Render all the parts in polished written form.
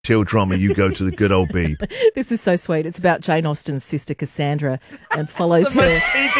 Till drama, you go to the good old Beeb. This is so sweet. It's about Jane Austen's sister Cassandra and follows her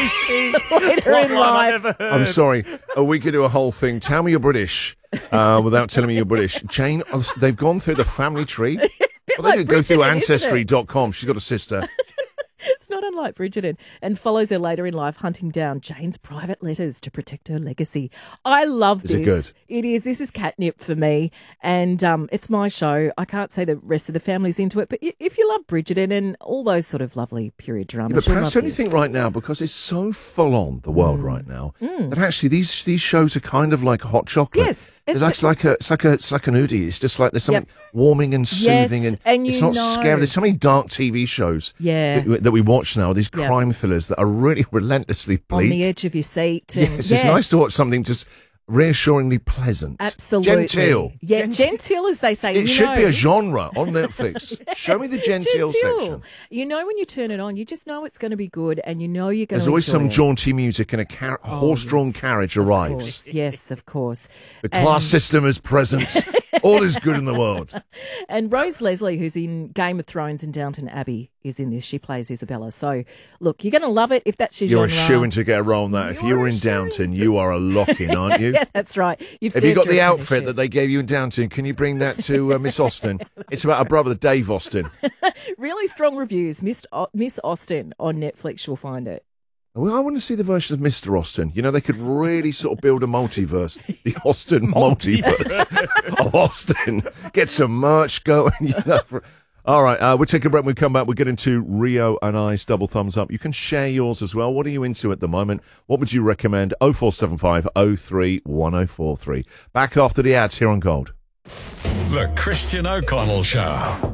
BBC later in life. I'm sorry. We could do a whole thing. Tell me you're British without telling me you're British. Jane, they've gone through the family tree. Well, they could go through Ancestry.com. She's got a sister. It's not unlike Bridgerton, and follows her later in life hunting down Jane's private letters to protect her legacy. I love this. Is it good? It is. This is catnip for me, and it's my show. I can't say the rest of the family's into it, but if you love Bridgerton and all those sort of lovely period dramas, but perhaps the only thing right now, because it's so full on the world right now, that actually these shows are kind of like hot chocolate. Yes. It's like an oodie. It's just like there's something warming and soothing, and it's not scary. There's so many dark TV shows that we watch now, these crime thrillers that are really relentlessly bleak. On the edge of your seat. And, yes, it's nice to watch something just reassuringly pleasant. Absolutely. Genteel. Yeah, genteel, as they say. It should be a genre on Netflix. Show me the genteel section. You know when you turn it on, you just know it's going to be good, and you know you're going There's always some jaunty music and a horse-drawn carriage arrives. Yes, of course. The class system is present. All is good in the world. And Rose Leslie, who's in Game of Thrones and Downton Abbey, is in this. She plays Isabella. So, look, you're going to love it if that's your genre. You're a shoo-in to get a role on that. If you were in Downton, you are a lock-in, aren't you? Yeah, that's right. Have you got the outfit that they gave you in Downton? Can you bring that to Miss Austen? It's about her brother, Dave Austen. Really strong reviews. Miss Austen on Netflix, you'll find it. Well, I want to see the version of Mr. Austen. You know, they could really sort of build a multiverse. The Austen multiverse of Austen. Get some merch going. You know. All right, we'll take a break. When we come back, we'll get into Rio and I's double thumbs up. You can share yours as well. What are you into at the moment? What would you recommend? 0475 03 1043. Back after the ads here on Gold. The Christian O'Connell Show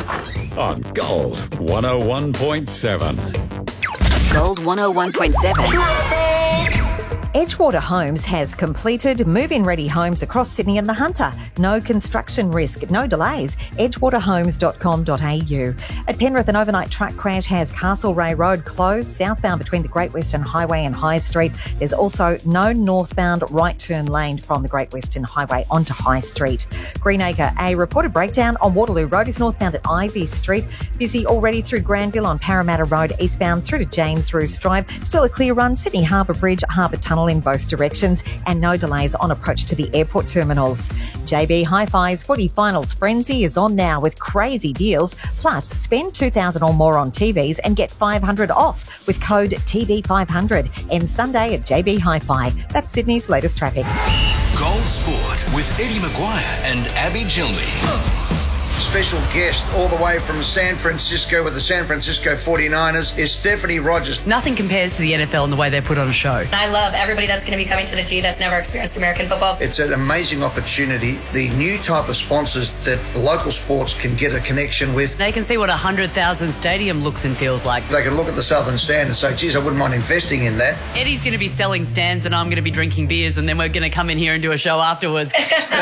on Gold 101.7. Gold 101.7. Edgewater Homes has completed move-in ready homes across Sydney and the Hunter. No construction risk, no delays. edgewaterhomes.com.au. At Penrith, an overnight truck crash has Castlereagh Road closed southbound between the Great Western Highway and High Street. There's also no northbound right turn lane from the Great Western Highway onto High Street. Greenacre, a reported breakdown on Waterloo Road is northbound at Ivy Street. Busy already through Granville on Parramatta Road eastbound through to James Roos Drive. Still a clear run, Sydney Harbour Bridge, Harbour Tunnel in both directions, and no delays on approach to the airport terminals. JB Hi-Fi's footy finals frenzy is on now with crazy deals. Plus, spend $2,000 or more on TVs and get $500 off with code TB500. Ends Sunday at JB Hi-Fi. That's Sydney's latest traffic. Gold Sport with Eddie Maguire and Abby Gilney. Special guest all the way from San Francisco with the San Francisco 49ers is Stephanie Rogers. Nothing compares to the NFL and the way they put on a show. I love everybody that's going to be coming to the G that's never experienced American football. It's an amazing opportunity. The new type of sponsors that local sports can get a connection with. They can see what 100,000 stadium looks and feels like. They can look at the Southern Stand and say, geez, I wouldn't mind investing in that. Eddie's going to be selling stands and I'm going to be drinking beers, and then we're going to come in here and do a show afterwards.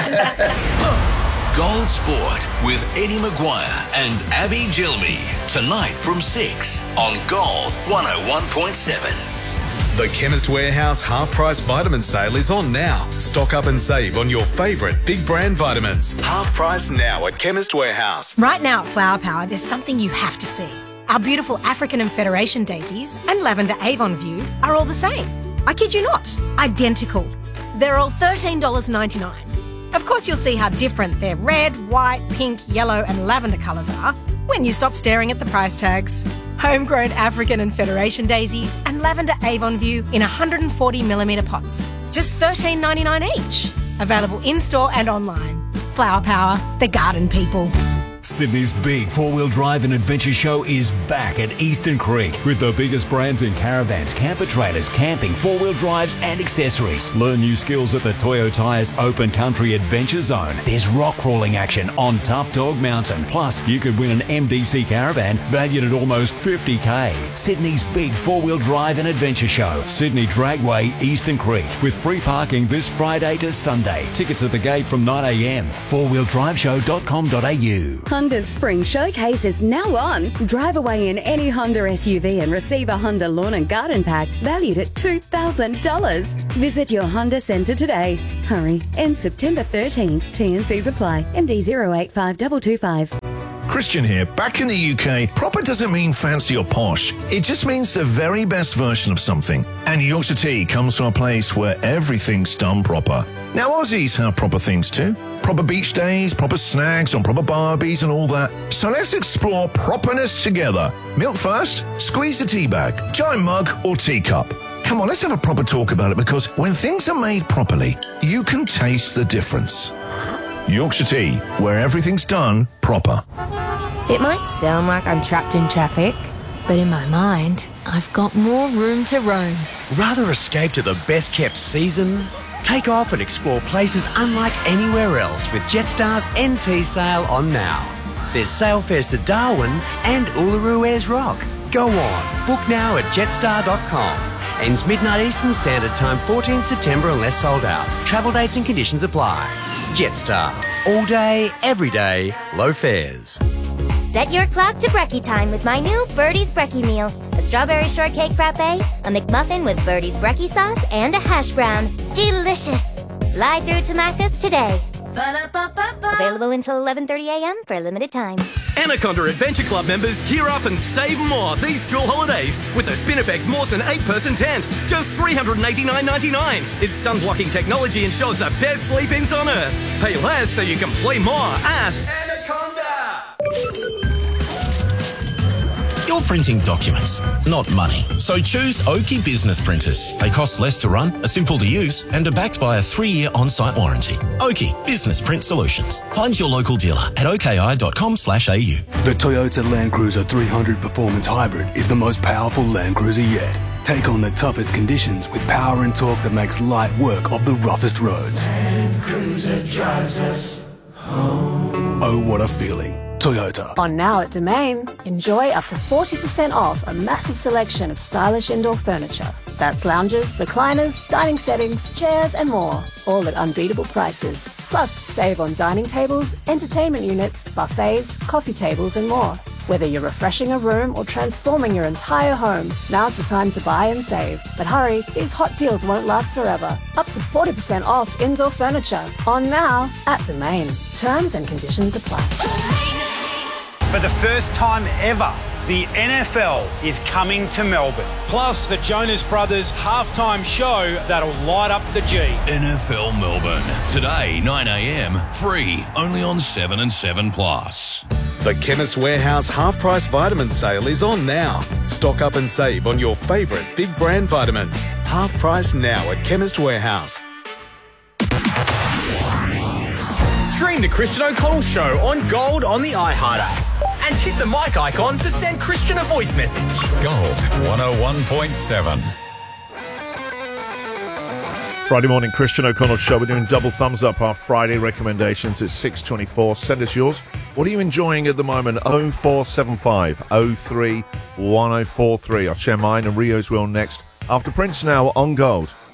Gold Sport with Eddie Maguire and Abby Gilney. Tonight from 6 on Gold 101.7. The Chemist Warehouse half-price vitamin sale is on now. Stock up and save on your favourite big brand vitamins. Half price now at Chemist Warehouse. Right now at Flower Power, there's something you have to see. Our beautiful African and Federation daisies and lavender Avon View are all the same. I kid you not, identical. They're all $13.99. Of course, you'll see how different their red, white, pink, yellow and lavender colours are when you stop staring at the price tags. Homegrown African and Federation daisies and lavender Avon View in 140mm pots. Just $13.99 each. Available in-store and online. Flower Power, the garden people. Sydney's big four-wheel drive and adventure show is back at Eastern Creek with the biggest brands in caravans, camper trailers, camping, four-wheel drives and accessories. Learn new skills at the Toyo Tyres Open Country Adventure Zone. There's rock crawling action on Tough Dog Mountain. Plus, you could win an MDC caravan valued at almost $50,000. Sydney's big four-wheel drive and adventure show. Sydney Dragway, Eastern Creek, with free parking this Friday to Sunday. Tickets at the gate from 9 a.m. fourwheeldriveshow.com.au. Honda's Spring Showcase is now on. Drive away in any Honda SUV and receive a Honda Lawn and Garden Pack valued at $2,000. Visit your Honda Centre today. Hurry, end September 13th. T&Cs apply. MD 085225. Christian here. Back in the UK, proper doesn't mean fancy or posh. It just means the very best version of something. And Yorkshire Tea comes from a place where everything's done proper. Now, Aussies have proper things too. Proper beach days, proper snags on proper barbies and all that. So let's explore properness together. Milk first, squeeze the tea bag, giant mug or teacup. Come on, let's have a proper talk about it, because when things are made properly, you can taste the difference. Yorkshire Tea, where everything's done proper. It might sound like I'm trapped in traffic, but in my mind, I've got more room to roam. Rather escape to the best-kept season? Take off and explore places unlike anywhere else with Jetstar's NT sale on now. There's sail fares to Darwin and Uluru Ayers Rock. Go on, book now at jetstar.com. Ends midnight Eastern Standard Time, 14th September unless sold out. Travel dates and conditions apply. Jetstar. All day, every day, low fares. Set your clock to brekkie time with my new Birdie's Brekkie Meal. A strawberry shortcake frappe, a McMuffin with Birdie's Brekkie sauce, and a hash brown. Delicious! Fly through to Macca's today. Available until 11:30 a.m. for a limited time. Anaconda Adventure Club members gear up and save more these school holidays with the Spinifex Mawson 8-person tent. Just $389.99. Its sun-blocking technology ensures the best sleep-ins on Earth. Pay less so you can play more at Anaconda. You're printing documents, not money. So choose Oki Business Printers. They cost less to run, are simple to use, and are backed by a 3-year on-site warranty. Oki Business Print Solutions. Find your local dealer at oki.com/au. The Toyota Land Cruiser 300 Performance Hybrid is the most powerful Land Cruiser yet. Take on the toughest conditions with power and torque that makes light work of the roughest roads. Land Cruiser drives us home. Oh, what a feeling. Toyota. On now at Domain, enjoy up to 40% off a massive selection of stylish indoor furniture. That's lounges, recliners, dining settings, chairs and more, all at unbeatable prices. Plus, save on dining tables, entertainment units, buffets, coffee tables and more. Whether you're refreshing a room or transforming your entire home, now's the time to buy and save. But hurry, these hot deals won't last forever. Up to 40% off indoor furniture. On now at Domain. Terms and conditions apply. For the first time ever, the NFL is coming to Melbourne. Plus, the Jonas Brothers halftime show that'll light up the G. NFL Melbourne. Today, 9 a.m. Free, only on 7 and 7 Plus. The Chemist Warehouse half-price vitamin sale is on now. Stock up and save on your favourite big brand vitamins. Half price now at Chemist Warehouse. Stream the Christian O'Connell Show on Gold on the iHeart app. And hit the mic icon to send Christian a voice message. Gold 101.7. Friday morning, Christian O'Connell Show. We're doing double thumbs up our Friday recommendations. It's 6:24. Send us yours. What are you enjoying at the moment? 0475 03 1043. I'll share mine and Rio's will next. After Prince now on Gold.